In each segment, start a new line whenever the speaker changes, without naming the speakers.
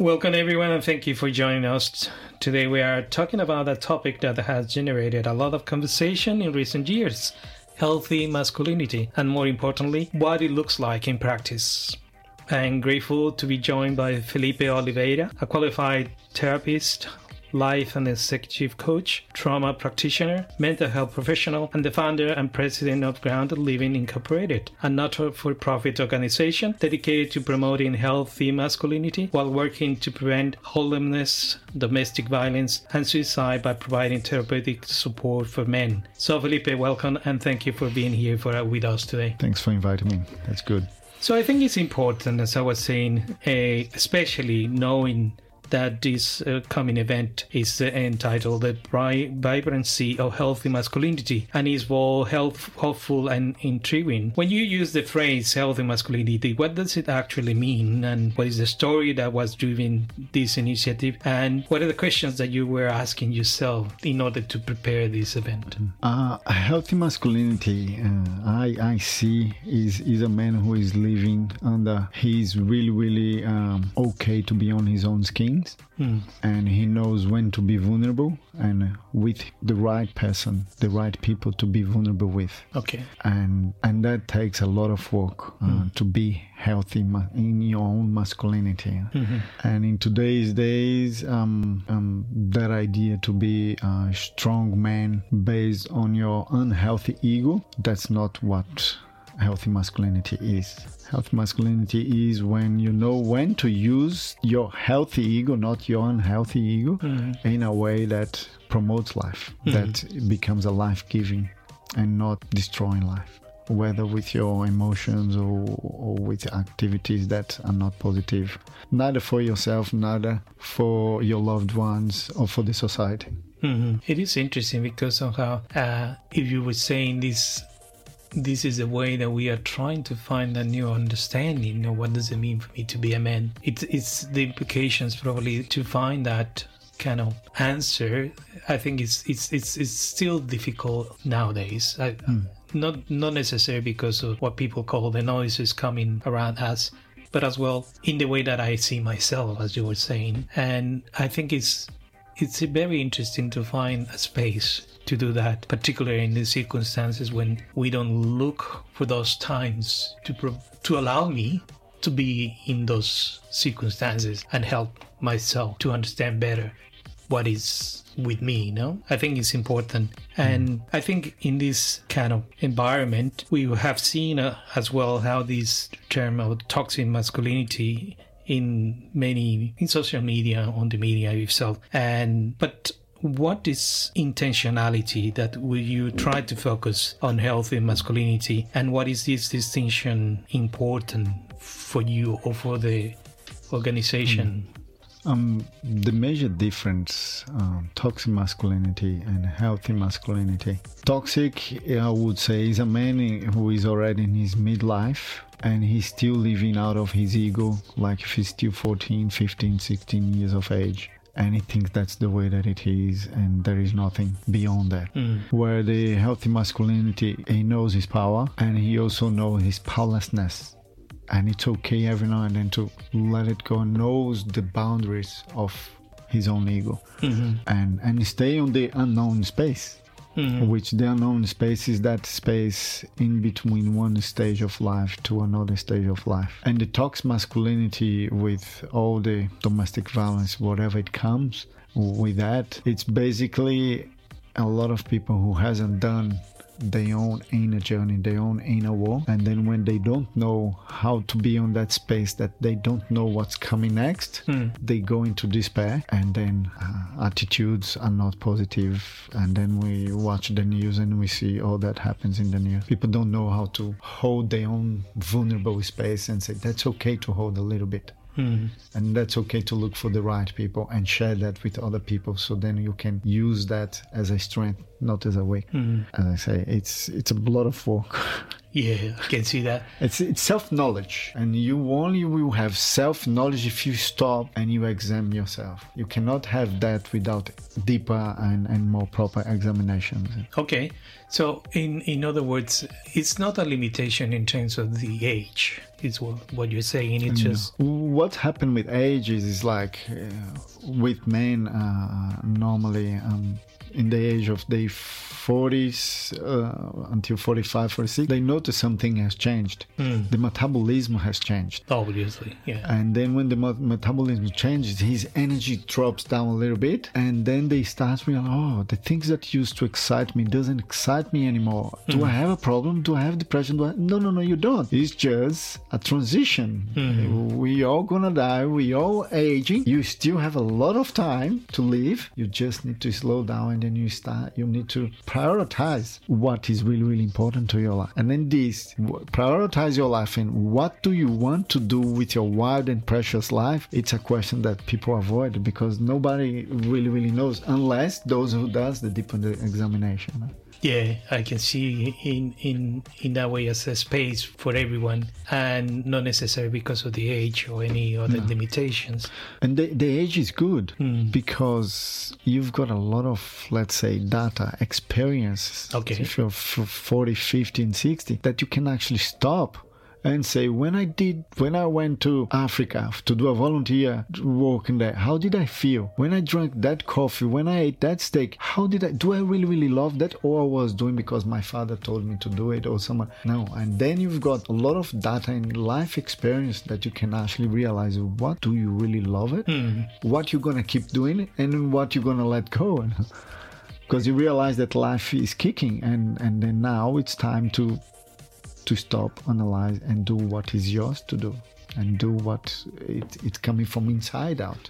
Welcome everyone and thank you for joining us. Today we are talking about a topic that has generated a lot of conversation in recent years, healthy masculinity, and more importantly, what it looks like in practice. I'm grateful to be joined by Felipe Oliveira, a qualified therapist, life and executive coach, trauma practitioner, mental health professional, and the founder and president of Grounded Living Incorporated, a not-for-profit organization dedicated to promoting healthy masculinity while working to prevent homelessness, domestic violence, and suicide by providing therapeutic support for men. So Felipe, welcome and thank you for being here with us today.
Thanks for inviting me. That's good.
So I think it's important, as I was saying, especially knowing that this coming event is entitled The Vibrancy of Healthy Masculinity and is both helpful and intriguing. When you use the phrase healthy masculinity, what does it actually mean, and what is the story that was driving this initiative, and what are the questions that you were asking yourself in order to prepare this event?
Healthy masculinity, I see, is a man who is living under, he's really okay to be on his own skin. And he knows when to be vulnerable and with the right person, the right people to be vulnerable with.
Okay.
And that takes a lot of work to be healthy in your own masculinity. Mm-hmm. And in today's days, that idea to be a strong man based on your unhealthy ego, that's not what healthy masculinity is. Healthy masculinity is when you know when to use your healthy ego, not your unhealthy ego, in a way that promotes life, that becomes a life-giving and not destroying life, whether with your emotions or with activities that are not positive, neither for yourself, neither for your loved ones or for the society.
Mm-hmm. It is interesting because somehow, if you were saying this is a way that we are trying to find a new understanding of what does it mean for me to be a man. It's the implications probably to find that kind of answer. I think it's still difficult nowadays. Not necessarily because of what people call the noises coming around us, but as well in the way that I see myself, as you were saying. And I think it's very interesting to find a space to do that, particularly in the circumstances when we don't look for those times to allow me to be in those circumstances and help myself to understand better what is with me, you know? I think it's important. And I think in this kind of environment, we have seen as well how this term of toxic masculinity in social media, on the media itself. But what is intentionality that will you try to focus on healthy masculinity, and what is this distinction important for you or for the organization?
The major difference, toxic masculinity and healthy masculinity. Toxic, I would say, is a man who is already in his midlife and he's still living out of his ego, like if he's still 14, 15, 16 years of age. And he thinks that's the way that it is, and there is nothing beyond that. Where the healthy masculinity, he knows his power, and he also knows his powerlessness. And it's okay every now and then to let it go, knows the boundaries of his own ego. And stay on the unknown space. Which the unknown space is that space in between one stage of life to another stage of life. And the toxic masculinity, with all the domestic violence, whatever it comes with that, it's basically a lot of people who hasn't done their own inner journey, their own inner work, and then when they don't know how to be on that space, that they don't know what's coming next, they go into despair, and then attitudes are not positive, and then we watch the news and we see all that happens in the news. People don't know how to hold their own vulnerable space and say that's okay to hold a little bit. And that's okay to look for the right people and share that with other people, so then you can use that as a strength, not as a weak. As I say, it's a lot of work.
Yeah, I can see that.
It's self-knowledge, and you only will have self-knowledge if you stop and you examine yourself. You cannot have that without deeper and more proper examinations.
Okay, so in other words, it's not a limitation in terms of the age. It's what you're saying. It's just
what happened with age is like with men normally in the age of their 40s until 45, 46, they notice something has changed. The metabolism has changed.
Obviously, yeah.
And then when the metabolism changes, his energy drops down a little bit, and then they start realizing, oh, the things that used to excite me doesn't excite me anymore. Do I have a problem? Do I have depression? No, you don't. It's just a transition. We all gonna die. We all aging. You still have a lot of time to live. You just need to slow down, and then you need to prioritize what is really, really important to your life. And then prioritize your life, and what do you want to do with your wild and precious life? It's a question that people avoid because nobody really, really knows, unless those who does the deep examination.
Yeah, I can see in that way as a space for everyone, and not necessarily because of the age or any other limitations.
And the age is good because you've got a lot of, let's say, data, experience.
Okay.
If you're 40, 50, and 60, that you can actually stop and say, when I went to Africa to do a volunteer work in there, how did I feel? When I drank that coffee, when I ate that steak, do I really, really love that? Or I was doing because my father told me to do it or someone? No. And then you've got a lot of data and life experience that you can actually realize, what do you really love it? What you're going to keep doing and what you're going to let go. Because you realize that life is kicking, and then now it's time to stop, analyze, and do what is yours to do, and do what it's coming from inside out.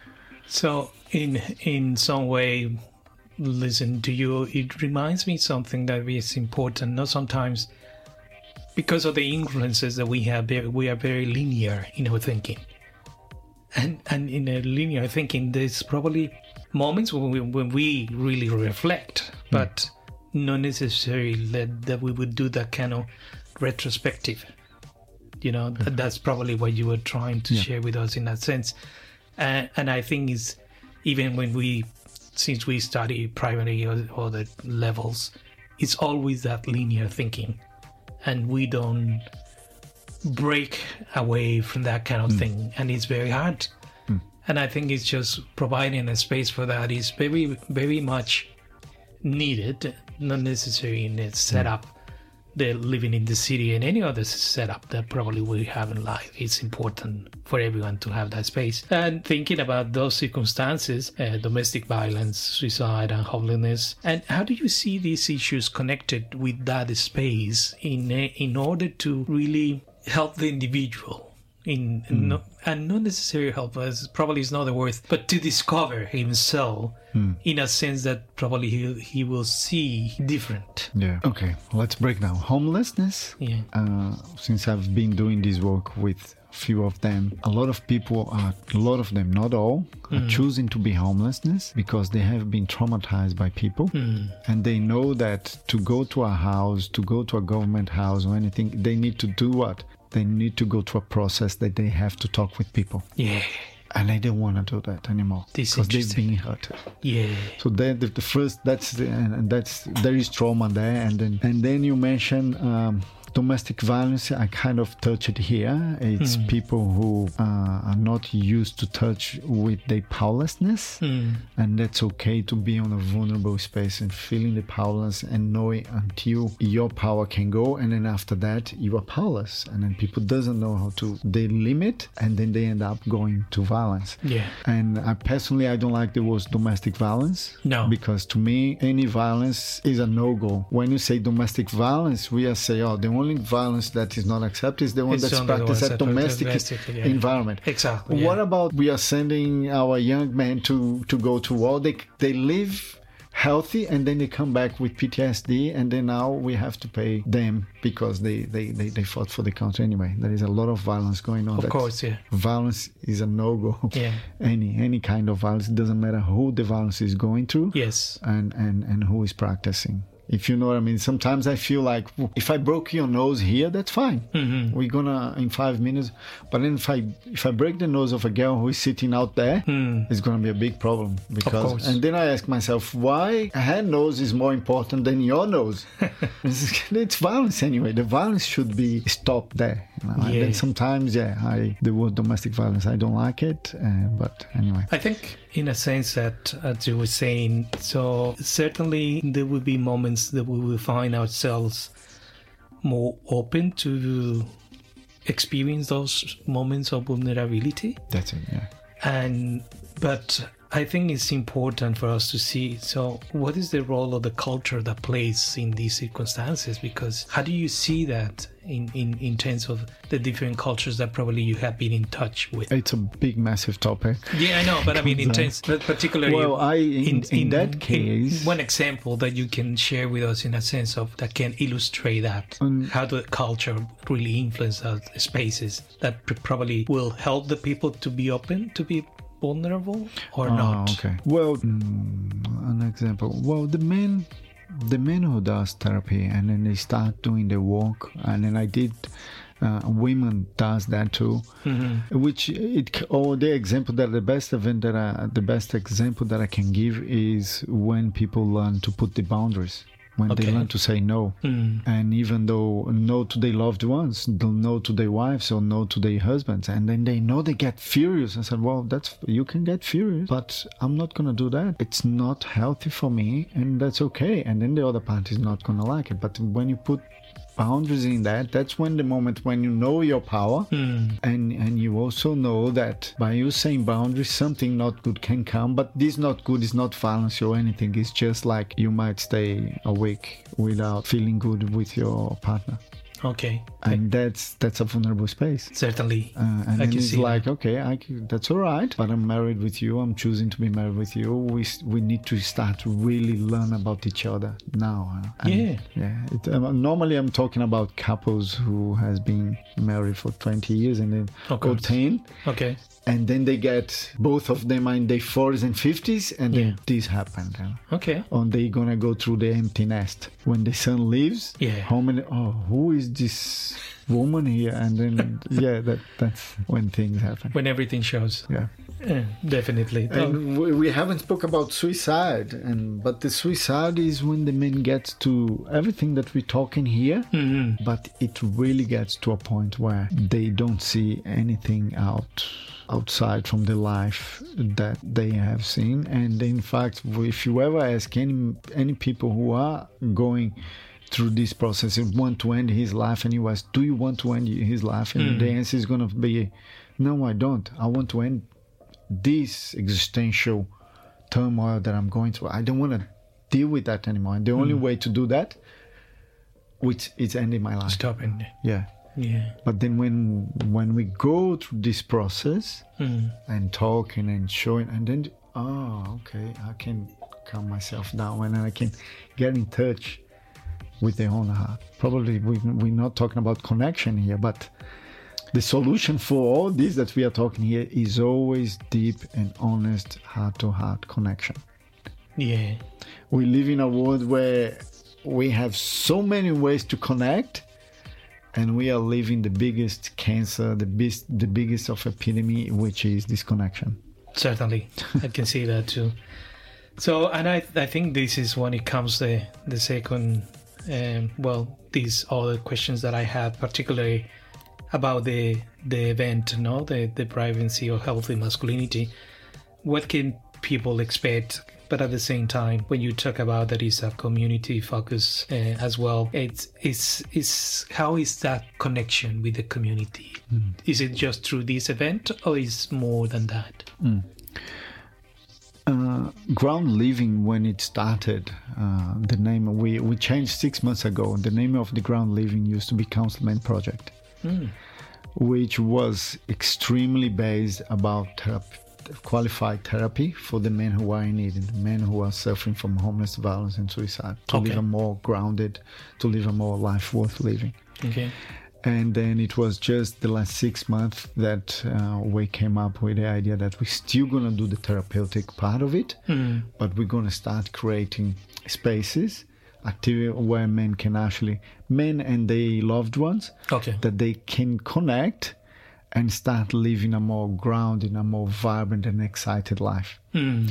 So in some way, listen to you, it reminds me something that is important. Not sometimes because of the influences that we have, we are very linear in our thinking, and in a linear thinking, there's probably moments when we really reflect, but not necessarily that we would do that kind of retrospective. That's probably what you were trying to share with us in that sense. And I think is even since we study primary or the levels, it's always that linear thinking, and we don't break away from that kind of thing, and it's very hard. And I think it's just providing a space for that is very, very much needed, not necessarily in a setup, the living in the city and any other setup that probably we have in life. It's important for everyone to have that space. And thinking about those circumstances, domestic violence, suicide, and homelessness, and how do you see these issues connected with that space in order to really help the individual? And not necessarily help us, probably is not the word, but to discover himself in a sense that probably he will see different.
Yeah. Okay, let's break down. Homelessness.
Yeah.
Since I've been doing this work with a few of them, a lot of them, not all, are choosing to be homelessness because they have been traumatized by people, and they know that to go to a house, to go to a government house or anything, they need to do what? They need to go through a process that they have to talk with people.
Yeah.
And they don't want to do that anymore because they've been hurt.
Yeah.
So then the first, there is trauma there, and then you mention domestic violence. I kind of touch it here. It's people who are not used to touch with their powerlessness, and that's okay to be on a vulnerable space and feeling the powerless and knowing until your power can go, and then after that you are powerless, and then people doesn't know how to, they limit, and then they end up going to violence.
Yeah.
And I don't like the word domestic violence.
No.
Because to me, any violence is a no-go. When you say domestic violence, we are saying, the only violence that is not accepted is the one that's practiced at domestic environment.
Exactly.
What about we are sending our young men to go to war? They live healthy and then they come back with PTSD, and then now we have to pay them because they fought for the country anyway. There is a lot of violence going on.
Of course, yeah.
Violence is a no-go.
Yeah.
Any kind of violence, it doesn't matter who the violence is going through.
Yes.
And who is practicing. If you know what I mean. Sometimes I feel like if I broke your nose here, that's fine.
Mm-hmm.
We're gonna in 5 minutes. But then if I break the nose of a girl who is sitting out there, it's gonna be a big problem.
Course.
And then I ask myself, why her nose is more important than your nose? It's violence anyway. The violence should be stopped there. You know? And then sometimes, the word domestic violence, I don't like it. But anyway,
I think in a sense that, as you were saying, so certainly there will be moments that we will find ourselves more open to experience those moments of vulnerability.
That's it, yeah.
But I think it's important for us to see, so what is the role of the culture that plays in these circumstances? Because how do you see that in terms of the different cultures that probably you have been in touch with?
It's a big, massive topic.
Yeah, I know, but I mean, in terms, particularly...
Well, in that case...
one example that you can share with us in a sense of that can illustrate that, how the culture really influences spaces that probably will help the people to be open, to be vulnerable or not.
Okay. Well, an example. Well, the man who does therapy and then they start doing the work, and then I did. Women does that too, which the best example that I can give is when people learn to put the boundaries. When they learn to say no. And even though no to their loved ones, no to their wives or no to their husbands, and then they know they get furious and said, well, you can get furious, but I'm not going to do that. It's not healthy for me, and that's okay. And then the other party is not going to like it. But when you put boundaries in that's when the moment when you know your power and you also know that by you saying boundaries something not good can come, but this not good is not violence or anything. It's just like you might stay a week without feeling good with your partner.
Okay.
And that's a vulnerable space.
Certainly.
And then it's like, that's all right, but I'm married with you. I'm choosing to be married with you. We need to start to really learn about each other now. Normally I'm talking about couples who has been married for 20 years and then or 10.
Okay.
And then they get, both of them are in their 40s and 50s, and then this happened.
Okay.
And they're going to go through the empty nest. When the son leaves, who is this woman here? And then, that's when things happen.
When everything shows.
Yeah.
Definitely.
And we haven't spoke about suicide, but the suicide is when the man gets to everything that we're talking here, but it really gets to a point where they don't see anything outside from the life that they have seen. And in fact, if you ever ask any people who are going through this process and want to end his life, and you ask, do you want to end his life? And the answer is going to be, no, I don't. I want to end this existential turmoil that I'm going through. I don't want to deal with that anymore. And the only way to do that, which is ending my life.
Stopping.
Yeah. But then when we go through this process and talking and showing, and then I can calm myself down and I can get in touch with their own heart. Probably we're not talking about connection here, but the solution for all this that we are talking here is always deep and honest heart-to-heart connection.
Yeah.
We live in a world where we have so many ways to connect, and we are living the biggest cancer, the biggest of epidemic, which is disconnection.
Certainly. I can see that too. So, and I think this is when it comes the second, these other questions that I have, particularly about the event, the privacy of healthy masculinity. What can people expect? But at the same time, when you talk about that it's a community focus as well, it's how is that connection with the community? Is it just through this event, or is more than that?
Ground Living, when it started, the name we changed 6 months ago. The name of the Ground Living used to be Counselman Project, which was extremely based about qualified therapy for the men who are in need, the men who are suffering from homeless, violence, and suicide, to live a more grounded, to live a more life worth living.
Okay.
And then it was just the last 6 months that we came up with the idea that we're still going to do the therapeutic part of it, but we're going to start creating spaces activity where men and their loved ones, that they can connect and start living a more grounded, a more vibrant and excited life.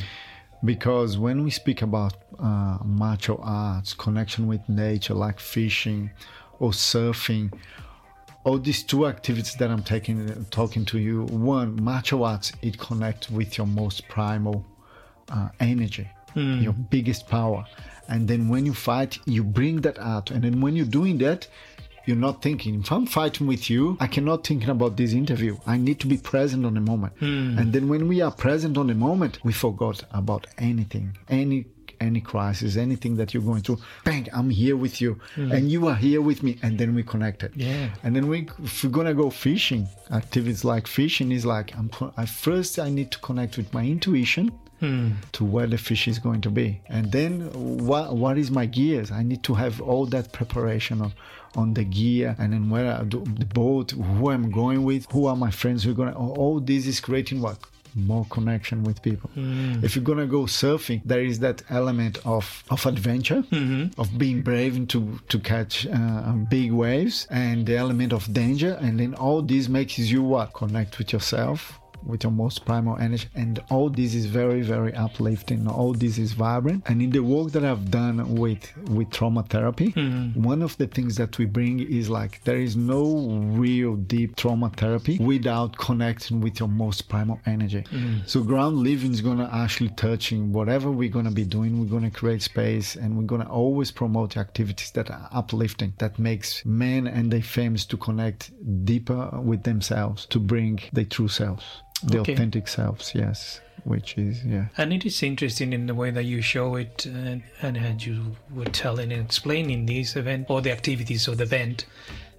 Because when we speak about martial arts, connection with nature, like fishing or surfing, all these two activities that I'm talking to you, one, martial arts, it connects with your most primal energy, your biggest power. And then when you fight, you bring that out. And then when you're doing that, you're not thinking, if I'm fighting with you, I cannot think about this interview. I need to be present on the moment. And then when we are present on the moment, we forgot about anything, any crisis, anything that you're going through. Bang, I'm here with you, and you are here with me, and then we connected. And then if we're gonna go fishing, activities like fishing is like, first I need to connect with my intuition to where the fish is going to be, and then what is my gears. I need to have all that preparation on the gear, and then where I do the boat, who I'm going with, who are my friends who are gonna. All this is creating what? More connection with people. If you're gonna go surfing, there is that element of adventure, of being brave to catch big waves, and the element of danger, and then all this makes you what? Connect with yourself, with your most primal energy, and all this is very, very uplifting. All this is vibrant. And in the work that I've done with trauma therapy, one of the things that we bring is like, there is no real deep trauma therapy without connecting with your most primal energy. So ground living is going to actually touching whatever we're going to be doing. We're going to create space, and we're going to always promote activities that are uplifting, that makes men and their families to connect deeper with themselves, to bring their true selves. The authentic selves, yes, which is,
And it is interesting in the way that you show it, and as you were telling and explaining this event, or the activities of the event,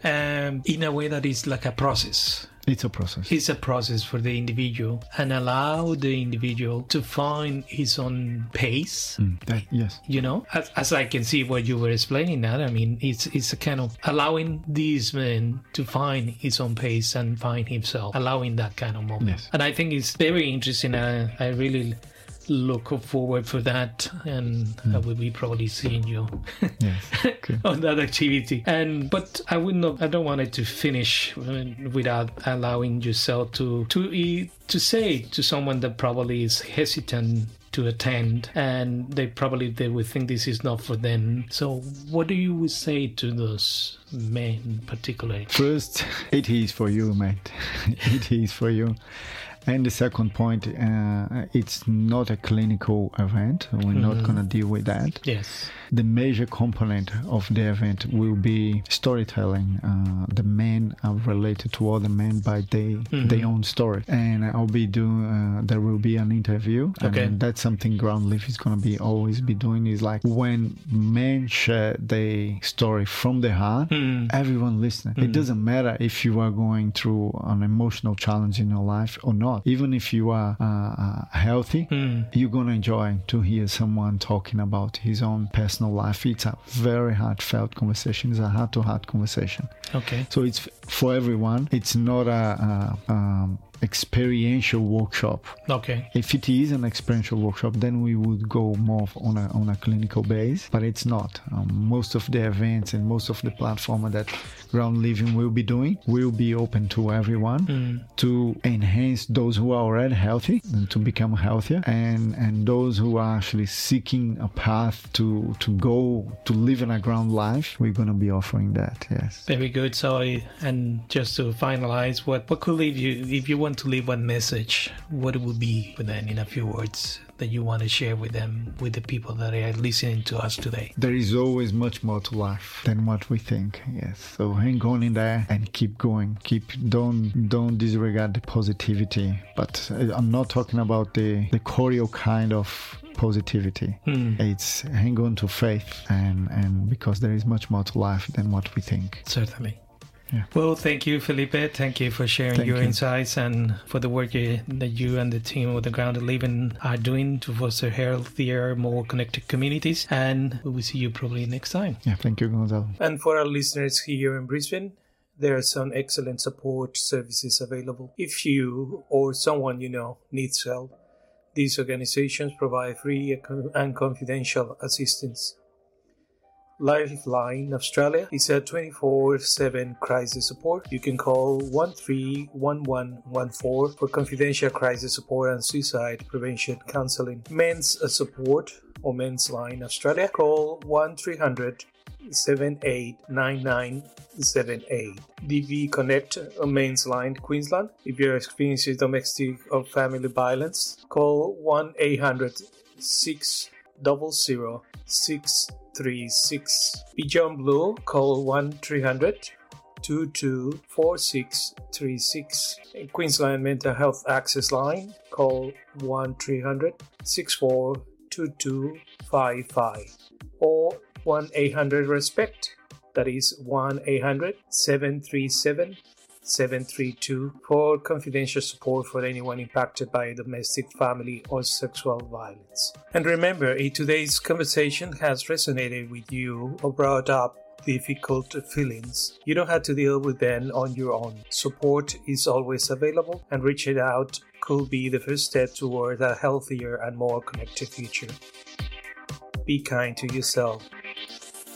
in a way that is like a process.
It's a process.
It's a process for the individual, and allow the individual to find his own pace.
Yes.
You know, as I can see what you were explaining that, I mean, it's a kind of allowing these men to find his own pace and find himself, allowing that kind of moment.
Yes.
And I think it's very interesting. I really look forward for that, and I will be probably seeing you on that activity. But I don't want it to finish without allowing yourself to say to someone that probably is hesitant to attend, and they would think this is not for them. So what do you say to those men particularly?
First, it is for you, mate. It is for you. And the second point, it's not a clinical event. We're not going to deal with that.
Yes.
The major component of the event will be storytelling. The men are related to other men by their own story. And I'll be doing, there will be an interview. And that's something Ground Leaf is going to always be doing, is like when men share their story from the heart, everyone listening. It doesn't matter if you are going through an emotional challenge in your life or not. Even if you are healthy, you're going to enjoy to hear someone talking about his own personal life. It's a very heartfelt conversation. It's a heart-to-heart conversation. So it's for everyone. It's not a experiential workshop. If it is an experiential workshop, then we would go more on a clinical base, but it's not. Most of the events and most of the platform that Ground Living will be doing will be open to everyone to enhance those who are already healthy and to become healthier, and those who are actually seeking a path to go to live in a ground life. We're going to be offering that. Yes.
Very good. So, and just to finalize, what could leave you, if you want to leave one message, what it would be for them in a few words that you want to share with them, with the people that are listening to us today?
There is always much more to life than what we think. Yes. So hang on in there and keep going. Don't disregard the positivity. But I'm not talking about the choreo kind of positivity. It's hang on to faith, and because there is much more to life than what we think.
Certainly. Yeah. Well, thank you, Felipe. Thank you for sharing your insights and for the work that you and the team of the Grounded Living are doing to foster healthier, more connected communities. And we will see you probably next time.
Yeah, thank you, Gonzalo.
And for our listeners here in Brisbane, there are some excellent support services available. If you or someone you know needs help, these organizations provide free and confidential assistance. Lifeline Australia is a 24/7 crisis support. You can call 131114 for confidential crisis support and suicide prevention counseling. Men's support or Men's Line Australia, call 1300 789978. DV Connect Men's Line Queensland. If you're experiencing domestic or family violence, call 1-800-600-636. Beyond Blue, call 1-300-224636. Queensland Mental Health Access Line, call 1-300-642255 or 1-800-RESPECT, that is 1-800-737-732 for confidential support for anyone impacted by domestic, family, or sexual violence. And remember, if today's conversation has resonated with you or brought up difficult feelings, you don't have to deal with them on your own. Support is always available, and reaching out could be the first step toward a healthier and more connected future. Be kind to yourself.